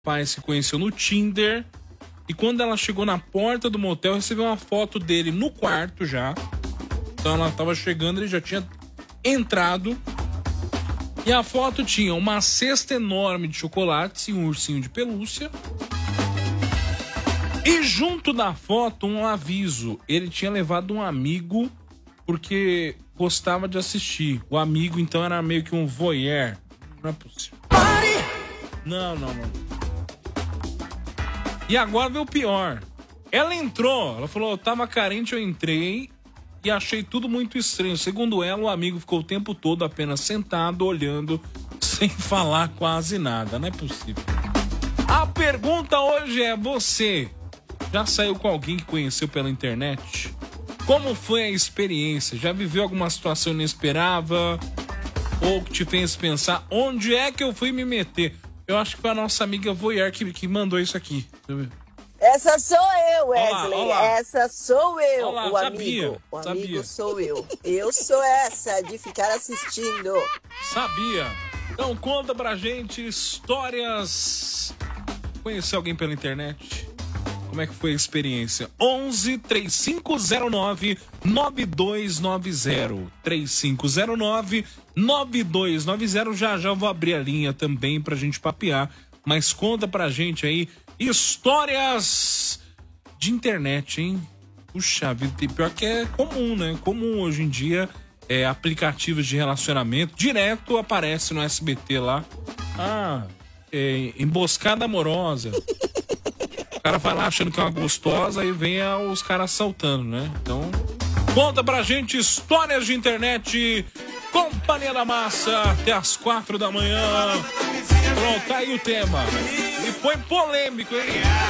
pai se conheceu no Tinder. E quando ela chegou na porta do motel, recebeu uma foto dele no quarto já. Então ela tava chegando, ele já tinha entrado. E a foto tinha uma cesta enorme de chocolates e um ursinho de pelúcia. E junto da foto, um aviso. Ele tinha levado um amigo porque gostava de assistir. O amigo, então, era meio que um voyeur. Não é possível. Não. E agora veio o pior. Ela entrou, ela falou, eu tava carente, eu entrei e achei tudo muito estranho. Segundo ela, o amigo ficou o tempo todo apenas sentado, olhando, sem falar quase nada. Não é possível. A pergunta hoje é, você já saiu com alguém que conheceu pela internet? Como foi a experiência? Já viveu alguma situação inesperada? Ou que te fez pensar, onde é que eu fui me meter? Eu acho que foi a nossa amiga Voyeur que mandou isso aqui. Essa sou eu, Wesley. Olá. Essa sou eu, Olá, o sabia, amigo. O sabia. amigo sou eu. Eu sou essa de ficar assistindo. Sabia? Então conta pra gente histórias. Conheceu alguém pela internet? Como é que foi a experiência? 11 3509 9290. 3509 9290. Já eu vou abrir a linha também pra gente papear. Mas conta pra gente aí histórias de internet, hein? Puxa vida, pior que é comum, né? Comum hoje em dia, aplicativos de relacionamento. Direto aparece no SBT lá. Emboscada amorosa. O cara vai lá achando que é uma gostosa e vem os caras assaltando, né? Então, conta pra gente histórias de internet. Companhia da Massa, até as 4 da manhã. Pronto, tá aí o tema. E foi polêmico, hein?